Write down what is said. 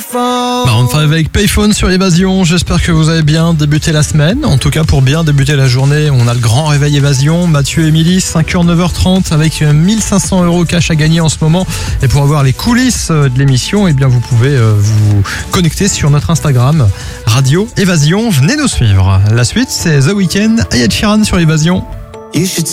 Maroon 5 avec Payphone sur Évasion. J'espère que vous avez bien débuté la semaine. En tout cas, pour bien débuter la journée, on a le grand réveil Évasion. Mathieu et Émilie, 5h, 9h30 avec 1500 € cash à gagner en ce moment. Et pour avoir les coulisses de l'émission, eh bien, vous pouvez vous connecter sur notre Instagram, Radio Évasion. Venez nous suivre. La suite, c'est The Weeknd et Ed Sheeran sur Évasion.